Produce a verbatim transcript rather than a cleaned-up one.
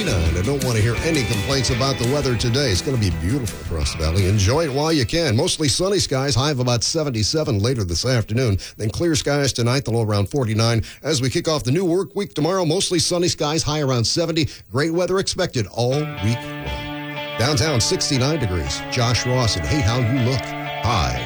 forty-nine. I don't want to hear any complaints about the weather today. It's going to be beautiful across the valley. Enjoy it while you can. Mostly sunny skies, high of about seventy-seven later this afternoon. Then clear skies tonight, the low around forty-nine. As we kick off the new work week tomorrow, mostly sunny skies, high around seventy. Great weather expected all week long. Downtown, sixty-nine degrees. Josh Ross and Hey How You Look. Hi.